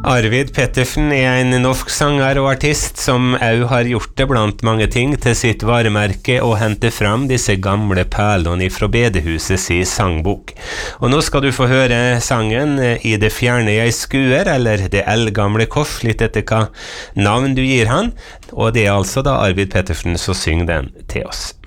Arvid Pettersen en norsk sanger og artist som også har gjort det blant mange ting til sitt varemerke og hente fram disse gamle perlene fra bedehusets sangbok. Og nå skal du få høre sangen I det fjerne jeg skuer, eller Det eldgamle kors, litt etter hva navn du gir han, og det altså da Arvid Pettersen som synger den til oss.